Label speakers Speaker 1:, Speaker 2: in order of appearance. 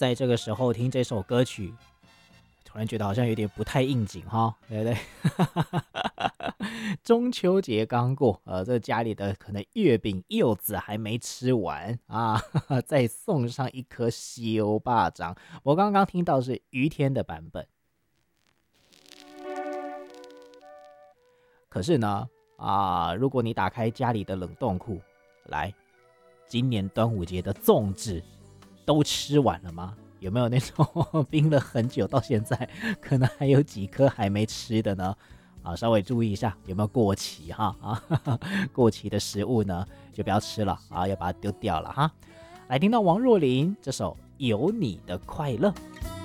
Speaker 1: 在这个时候听这首歌曲，突然觉得好像有点不太应景哈，对不对？中秋节刚过，这家里的可能月饼柚子还没吃完啊，再送上一颗西欧巴掌。我刚刚听到是于天的版本，可是呢，如果你打开家里的冷冻库，来，今年端午节的粽子都吃完了吗？有没有那种冰了很久到现在，可能还有几颗还没吃的呢？稍微注意一下有没有过期哈过期的食物呢就不要吃了要把它丢掉了哈。来，听到王若琳这首《有你的快乐》。